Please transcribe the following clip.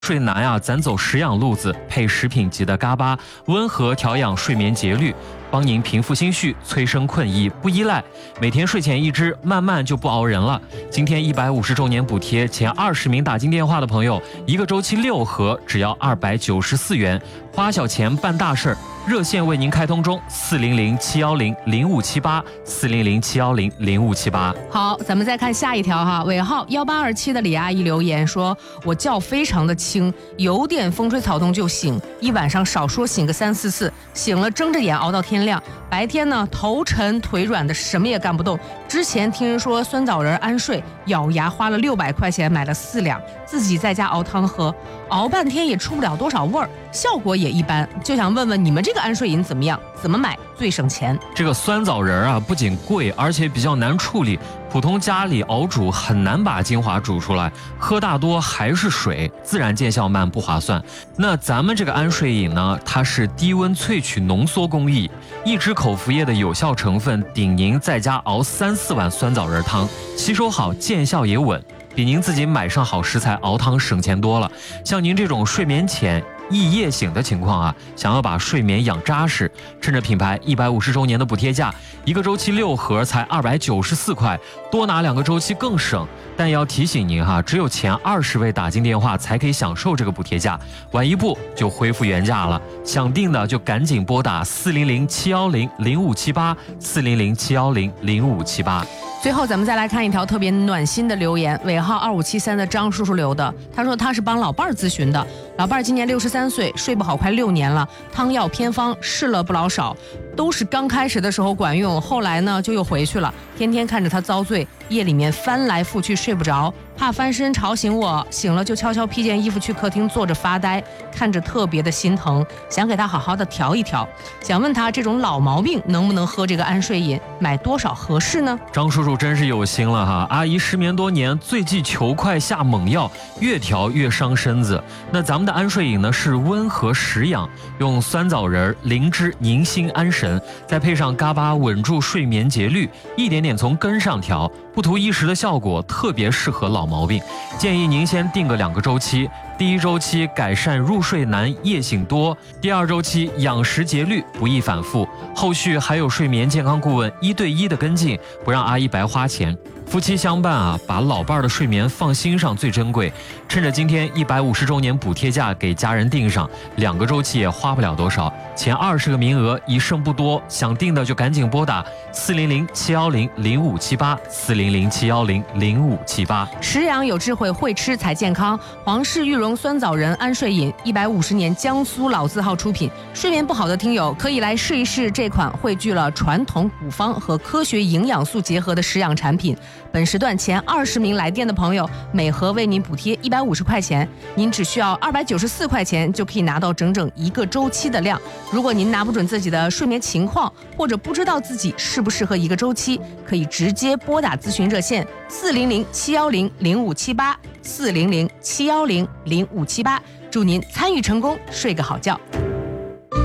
睡难啊，咱走食养路子，配食品级的嘎巴，温和调养睡眠节律，帮您平复心绪，催生困意，不依赖。每天睡前一支，慢慢就不熬人了。今天150周年补贴，前20名打进电话的朋友，一个周期6盒，只要294元，花小钱办大事儿。热线为您开通中，400-710-0578，400-710-0578。 好，咱们再看下一条哈，尾号1827的李阿姨留言说：“我觉非常的轻，有点风吹草动就醒，一晚上少说醒个3、4次，醒了睁着眼熬到天亮。白天呢头沉腿软的，什么也干不动。之前听人说酸枣仁安睡，咬牙花了600块钱买了4两，自己在家熬汤喝，熬半天也出不了多少味儿，效果也一般。就想问问你们这个安睡饮怎么样？怎么买最省钱？” 这个酸枣仁啊，不仅贵，而且比较难处理，普通家里熬煮很难把精华煮出来，喝大多还是水，自然见效慢，不划算。那咱们这个安睡饮呢，它是低温萃取浓缩工艺，1支口服液的有效成分顶您在家熬3、4碗酸枣仁汤，吸收好，见效也稳，比您自己买上好食材熬汤省钱多了。像您这种睡眠浅易夜醒的情况啊，想要把睡眠养扎实，趁着品牌150周年的补贴价，一个周期6盒才294块，多拿2个周期更省。但也要提醒您哈，只有前20位打进电话才可以享受这个补贴价，晚一步就恢复原价了。想订的就赶紧拨打400-710-0578，400-710-0578。 最后咱们再来看一条特别暖心的留言，尾号2573的张叔叔留的。他说他是帮老伴儿咨询的，老伴儿今年63岁，睡不好快6年了，汤药偏方试了不老少，都是刚开始的时候管用，后来呢就又回去了，天天看着他遭罪，夜里面翻来覆去睡不着，怕翻身吵醒我，醒了就悄悄披件衣服去客厅坐着发呆，看着特别的心疼，想给他好好的调一调。想问他这种老毛病能不能喝这个安睡饮，买多少合适呢？ 张叔叔真是有心了哈，阿姨失眠多年，最忌求快下猛药，越调越伤身子。那咱们的安睡饮呢是温和食养，用酸枣仁、灵芝宁心安神，再配上嘎巴稳住睡眠节律，一点点从根上调，不图一时的效果，特别适合老毛病。建议您先定个2个周期，第1周期改善入睡难夜醒多，第2周期养食节律不易反复，后续还有睡眠健康顾问1对1的跟进，不让阿姨白花钱。夫妻相伴啊，把老伴儿的睡眠放心上最珍贵。趁着今天150周年补贴价，给家人订上2个周期也花不了多少，前20个名额一剩不多，想订的就赶紧拨打400-710-0578，400-710-0578。 食养有智慧，会吃才健康。皇氏玉荣酸枣仁安睡饮，150年江苏老字号出品，睡眠不好的听友可以来试一试这款汇聚了传统古方和科学营养素结合的食养产品。本时段前20名来电的朋友，每盒为您补贴150块钱，您只需要294块钱就可以拿到整整1个周期的量。如果您拿不准自己的睡眠情况，或者不知道自己适不适合1个周期，可以直接拨打咨询热线400-710-0578，400-710-0578。祝您参与成功，睡个好觉。